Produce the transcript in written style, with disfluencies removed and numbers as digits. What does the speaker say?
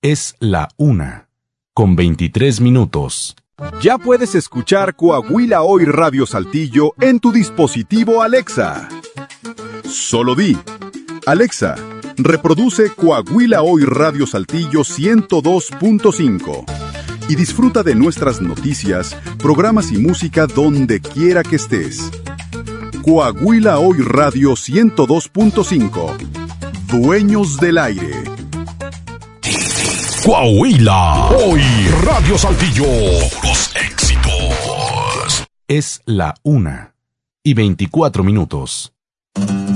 Es la 1:23. Ya puedes escuchar Coahuila Hoy Radio Saltillo en tu dispositivo Alexa. Solo di: Alexa, reproduce Coahuila Hoy Radio Saltillo 102.5 y disfruta de nuestras noticias, programas y música donde quiera que estés. Coahuila Hoy Radio 102.5. Dueños del aire. Coahuila Hoy Radio Saltillo. Los éxitos. Es la 1:24.